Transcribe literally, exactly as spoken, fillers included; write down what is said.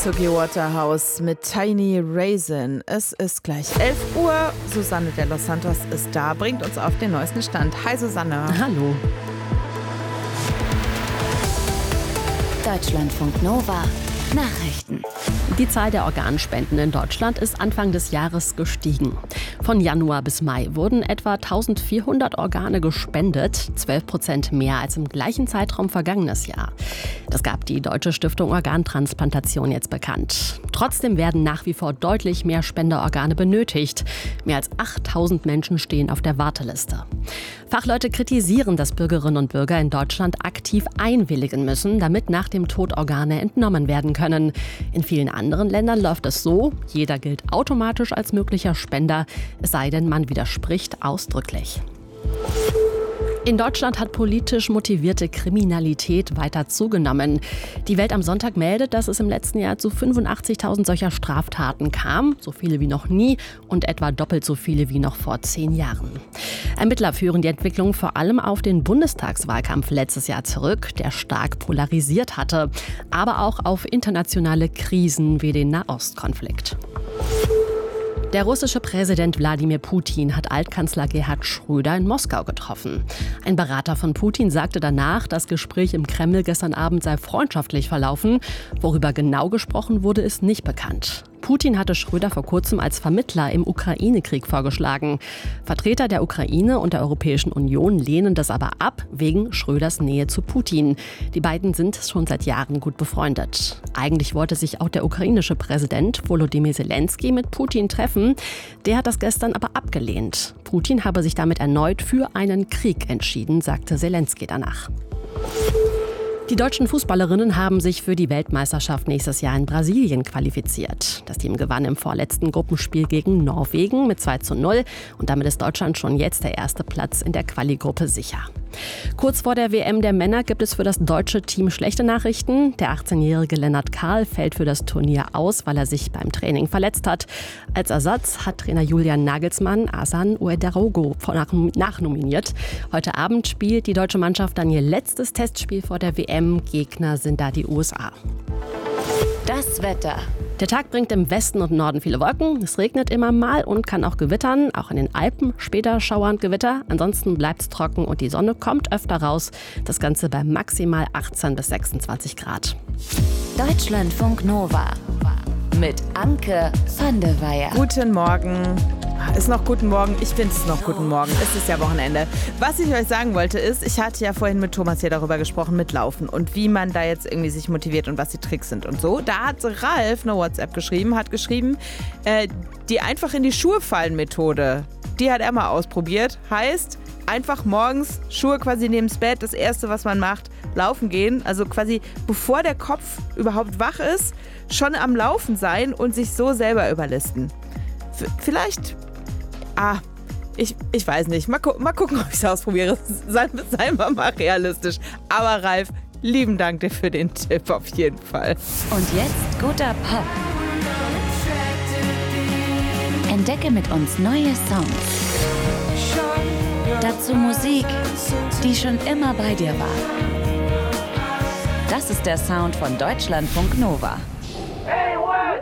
Suki Waterhouse mit Tiny Raisin. Es ist gleich elf Uhr. Susanne de los Santos ist da, bringt uns auf den neuesten Stand. Hi Susanne. Hallo. Deutschlandfunk Nova. Nachrichten. Die Zahl der Organspenden in Deutschland ist Anfang des Jahres gestiegen. Von Januar bis Mai wurden etwa eintausendvierhundert Organe gespendet, zwölf Prozent mehr als im gleichen Zeitraum vergangenes Jahr. Das gab die Deutsche Stiftung Organtransplantation jetzt bekannt. Trotzdem werden nach wie vor deutlich mehr Spenderorgane benötigt. Mehr als achttausend Menschen stehen auf der Warteliste. Fachleute kritisieren, dass Bürgerinnen und Bürger in Deutschland aktiv einwilligen müssen, damit nach dem Tod Organe entnommen werden können. In vielen anderen Ländern läuft es so, jeder gilt automatisch als möglicher Spender, es sei denn, man widerspricht ausdrücklich. In Deutschland hat politisch motivierte Kriminalität weiter zugenommen. Die Welt am Sonntag meldet, dass es im letzten Jahr zu fünfundachtzigtausend solcher Straftaten kam, so viele wie noch nie und etwa doppelt so viele wie noch vor zehn Jahren. Ermittler führen die Entwicklung vor allem auf den Bundestagswahlkampf letztes Jahr zurück, der stark polarisiert hatte, aber auch auf internationale Krisen wie den Nahostkonflikt. Der russische Präsident Wladimir Putin hat Altkanzler Gerhard Schröder in Moskau getroffen. Ein Berater von Putin sagte danach, das Gespräch im Kreml gestern Abend sei freundschaftlich verlaufen. Worüber genau gesprochen wurde, ist nicht bekannt. Putin hatte Schröder vor kurzem als Vermittler im Ukraine-Krieg vorgeschlagen. Vertreter der Ukraine und der Europäischen Union lehnen das aber ab, wegen Schröders Nähe zu Putin. Die beiden sind schon seit Jahren gut befreundet. Eigentlich wollte sich auch der ukrainische Präsident Volodymyr Zelensky mit Putin treffen. Der hat das gestern aber abgelehnt. Putin habe sich damit erneut für einen Krieg entschieden, sagte Zelensky danach. Die deutschen Fußballerinnen haben sich für die Weltmeisterschaft nächstes Jahr in Brasilien qualifiziert. Das Team gewann im vorletzten Gruppenspiel gegen Norwegen mit zwei zu null und damit ist Deutschland schon jetzt der erste Platz in der Quali-Gruppe sicher. Kurz vor der W M der Männer gibt es für das deutsche Team schlechte Nachrichten. Der achtzehnjährige Lennart Kahl fällt für das Turnier aus, weil er sich beim Training verletzt hat. Als Ersatz hat Trainer Julian Nagelsmann Asan Ouedraogo nachnominiert. Heute Abend spielt die deutsche Mannschaft dann ihr letztes Testspiel vor der W M. Gegner sind da die U S A. Das Wetter. Der Tag bringt im Westen und Norden viele Wolken. Es regnet immer mal und kann auch gewittern. Auch in den Alpen später Schauer und Gewitter. Ansonsten bleibt es trocken und die Sonne kommt öfter raus. Das Ganze bei maximal achtzehn bis sechsundzwanzig Grad. Deutschlandfunk Nova mit Anke van der Weyer. Guten Morgen. Ist noch guten Morgen. Ich finde es noch guten Morgen. Es ist ja Wochenende. Was ich euch sagen wollte ist, ich hatte ja vorhin mit Thomas hier darüber gesprochen, mit Laufen und wie man da jetzt irgendwie sich motiviert und was die Tricks sind und so. Da hat Ralf eine WhatsApp geschrieben, hat geschrieben, äh, die einfach in die Schuhe fallen Methode. Die hat er mal ausprobiert. Heißt, einfach morgens Schuhe quasi neben das Bett, das Erste, was man macht, laufen gehen. Also quasi bevor der Kopf überhaupt wach ist, schon am Laufen sein und sich so selber überlisten. F- vielleicht... Ah, ich, ich weiß nicht. Mal, gu- mal gucken, ob ich es ausprobiere. Seien sei wir mal realistisch. Aber Ralf, lieben Dank dir für den Tipp auf jeden Fall. Und jetzt guter Pop. Entdecke mit uns neue Songs. Dazu Musik, die schon immer bei dir war. Das ist der Sound von Deutschlandfunk Nova.